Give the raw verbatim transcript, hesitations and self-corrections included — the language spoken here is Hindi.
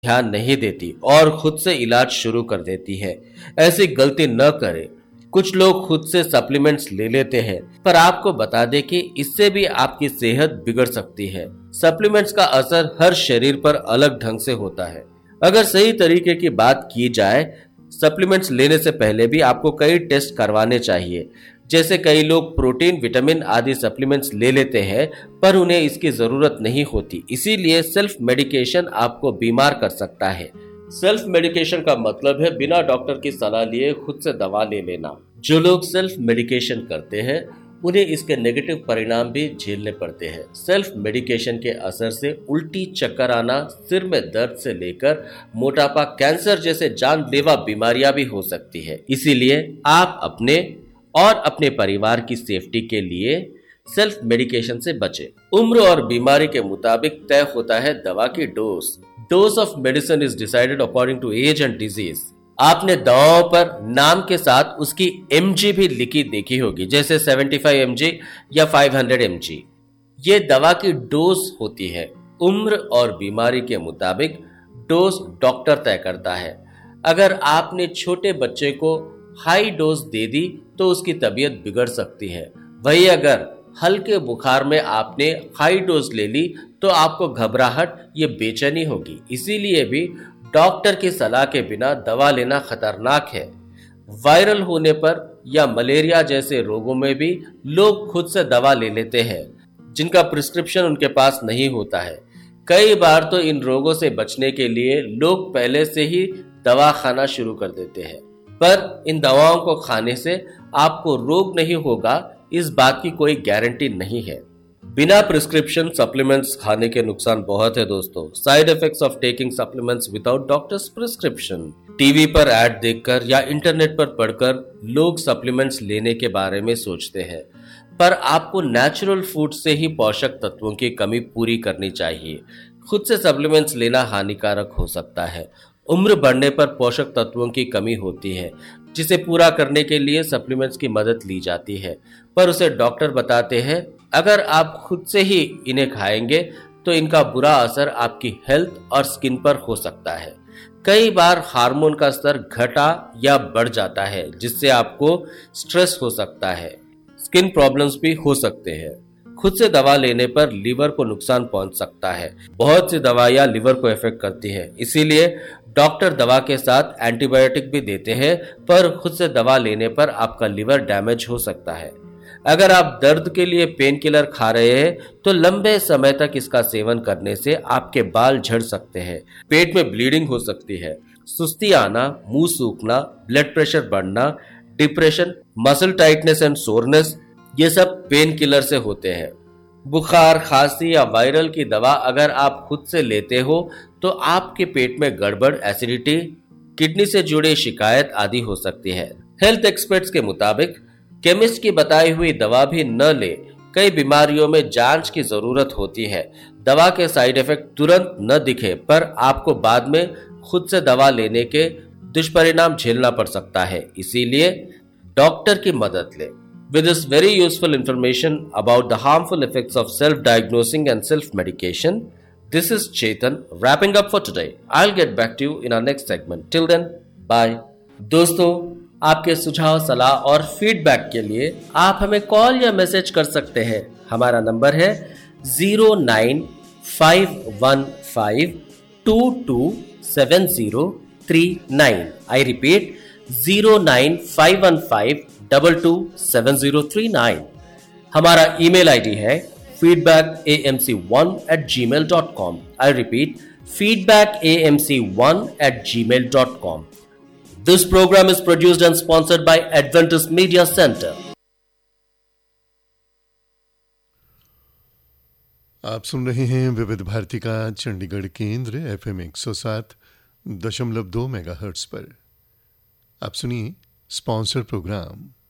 ध्यान नहीं देती और खुद से इलाज शुरू कर देती है। ऐसी गलती न करें। कुछ लोग खुद से सप्लीमेंट्स ले लेते हैं, पर आपको बता दें कि इससे भी आपकी सेहत बिगड़ सकती है। सप्लीमेंट्स का असर हर शरीर पर अलग ढंग से होता है। अगर सही तरीके की बात की जाए, सप्लीमेंट्स लेने से पहले भी आपको कई टेस्ट करवाने चाहिए। जैसे कई लोग प्रोटीन, विटामिन आदि सप्लीमेंट्स ले लेते हैं, पर उन्हें इसकी जरूरत नहीं होती। इसीलिए सेल्फ मेडिकेशन आपको बीमार कर सकता है। सेल्फ मेडिकेशन का मतलब है बिना डॉक्टर की सलाह लिए खुद से दवा ले लेना। जो लोग सेल्फ मेडिकेशन करते हैं, उन्हें इसके नेगेटिव परिणाम भी झेलने पड़ते हैं। सेल्फ मेडिकेशन के असर से उल्टी, चक्कर आना, सिर में दर्द से लेकर मोटापा, कैंसर जैसे जानलेवा बीमारियां भी हो सकती है। इसीलिए आप अपने और अपने परिवार की सेफ्टी के लिए सेल्फ मेडिकेशन से बचें। उम्र और बीमारी के मुताबिक तय होता है दवा की dose. Dose of medicine is decided according to as and disease. आपने दवाओं पर नाम के साथ उसकी एमजी भी लिखी देखी होगी, जैसे पचहत्तर एमजी या पाँच सौ एमजी। ये दवा की डोज होती है। उम्र और बीमारी के मुताबिक डोज डॉक्टर तय करता है। अगर आपने छोटे बच्चे को हाई डोज दे दी तो उसकी तबीयत बिगड़ सकती है। वही अगर हल्के बुखार में आपने हाई डोज ले ली तो आपको घबराहट, ये बेचैनी होगी। इसीलिए भी डॉक्टर की सलाह के बिना दवा लेना खतरनाक है। वायरल होने पर या मलेरिया जैसे रोगों में भी लोग खुद से दवा ले लेते हैं, जिनका प्रिस्क्रिप्शन उनके पास नहीं होता है। कई बार तो इन रोगों से बचने के लिए लोग पहले से ही दवा खाना शुरू कर देते हैं, पर इन दवाओं को खाने से आपको रोग नहीं होगा, इस बात की कोई गारंटी नहीं है। बिना प्रिस्क्रिप्शन सप्लीमेंट्स खाने के नुकसान बहुत है दोस्तों। Side effects of taking supplements without doctors prescription. TV पर ऐड देखकर या इंटरनेट पर पढ़कर लोग सप्लीमेंट्स लेने के बारे में सोचते हैं, पर आपको नेचुरल फूड से ही पोषक तत्वों की कमी पूरी करनी चाहिए। खुद से सप्लीमेंट्स लेना हानिकारक हो सकता है। उम्र बढ़ने पर पोषक तत्वों की कमी होती है, जिसे पूरा करने के लिए सप्लीमेंट्स की मदद ली जाती है, पर उसे डॉक्टर बताते हैं अगर आप खुद से ही इन्हें खाएंगे तो इनका बुरा असर आपकी हेल्थ और स्किन पर हो सकता है। कई बार हार्मोन का स्तर घटा या बढ़ जाता है, जिससे आपको स्ट्रेस हो सकता है, स्किन प्रॉब्लम्स भी हो सकते हैं। खुद से दवा लेने पर लीवर को नुकसान पहुंच सकता है। बहुत सी दवाइयां लीवर को इफेक्ट करती है, इसीलिए डॉक्टर दवा के साथ एंटीबायोटिक भी देते हैं, पर खुद से दवा लेने पर आपका लीवर डैमेज हो सकता है। अगर आप दर्द के लिए पेन किलर खा रहे हैं तो लंबे समय तक इसका सेवन करने से आपके बाल झड़ सकते हैं, पेट में ब्लीडिंग हो सकती है, सुस्ती आना, मुंह सूखना, ब्लड प्रेशर बढ़ना, depression, muscle tightness and soreness, ये सब पेन किलर से होते हैं। बुखार, खांसी या वायरल की दवा अगर आप खुद से लेते हो तो आपके पेट में गड़बड़, एसिडिटी, किडनी से जुड़ी शिकायत आदि हो सकती है। हेल्थ एक्सपर्ट्स के मुताबिक केमिस्ट की बताई हुई दवा भी न ले। कई बीमारियों में जांच की जरूरत होती है। दवा के साइड इफेक्ट तुरंत न दिखे, पर आपको बाद में खुद से दवा लेने के दुष्परिणाम झेलना पड़ सकता है। इसीलिए डॉक्टर की मदद लें। With this very useful information about the harmful effects of self-diagnosing and self-medication, this is Chetan wrapping up for today. I'll get back to you in our next segment. Till then, bye. दोस्तों, आपके सुझाव, सलाह और फीडबैक के लिए आप हमें कॉल या मैसेज कर सकते हैं। हमारा नंबर है zero nine five one five to to seven zero three nine. I repeat, zero nine five one five double two seven zero three nine. हमारा ईमेल आईडी है feedback A M C one eight ji mail dot com. I repeat, feedback A M C one eight ji mail dot com. This program is produced and sponsored by Adventist Media Center. आप सुन रहे हैं विविध भारती का चंडीगढ़ केंद्र एफ एम एक सौ सात दशमलव दो मेगा हर्ट्ज पर। आप सुनिए स्पॉन्सर प्रोग्राम।